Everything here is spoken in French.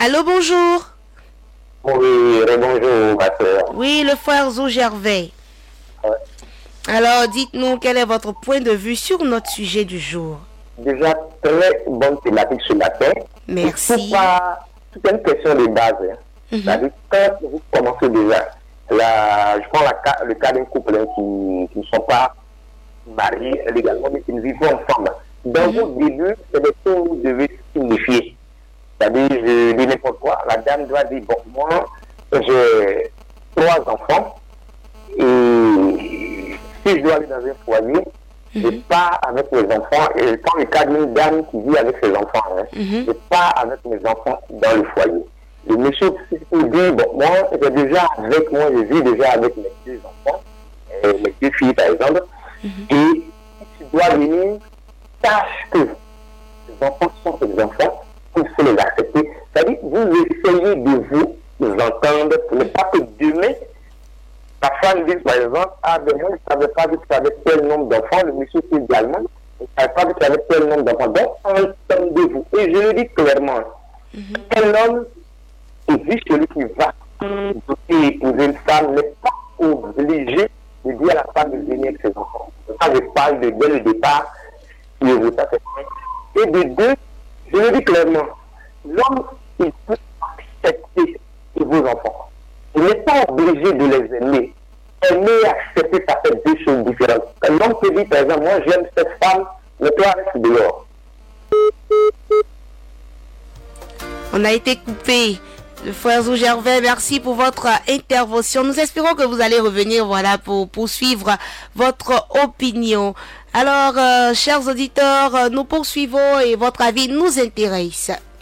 Allô, bonjour. Oui, bonjour, ma soeur. Oui, le frère Zou Gervais. Ouais. Alors, dites-nous quel est votre point de vue sur notre sujet du jour. Déjà, très bonne thématique ce matin. Merci. C'est une question de base. Hein. C'est-à-dire, quand vous commencez déjà, je prends le cas d'un couple qui ne sont pas mariés légalement, mais qui ne vivent pas ensemble. Dans vos débuts, c'est des choses que vous devez signifier. C'est-à-dire, je dis n'importe quoi, la dame doit dire, bon, moi, j'ai 3 enfants, et si je dois aller dans un foyer, je pars avec mes enfants, et quand le cas d'une dame qui vit avec ses enfants, hein, je pars avec mes enfants dans le foyer. Le monsieur vous dit, bon, moi, j'ai déjà avec moi, je vis déjà avec mes 2 enfants, mes 2 filles par exemple, et si tu dois venir, sache que les enfants sont tes enfants, il faut les accepter. C'est-à-dire, vous essayez de vous entendre pour ne pas que demain, ta femme dit par exemple, ah ben moi je ne savais pas que tu avais tel nombre d'enfants, le monsieur dit également, je ne savais pas que tu avais tel nombre d'enfants. Donc, entendez-vous. Et je le dis clairement, un homme, et vu celui qui va épouser une femme, n'est pas obligé de dire à la femme de venir avec ses enfants. Ça, je parle de dès le départ, et de deux, je le dis clairement, l'homme, il peut accepter vos enfants. Il n'est pas obligé de les aimer. Aimer et accepter, ça fait 2 choses différentes. L'homme peut dire, par exemple, moi j'aime cette femme, mais toi reste dehors. On a été coupé. Le frère Zou Gervais, merci pour votre intervention. Nous espérons que vous allez revenir, voilà, pour poursuivre votre opinion. Alors, chers auditeurs, nous poursuivons et votre avis nous intéresse.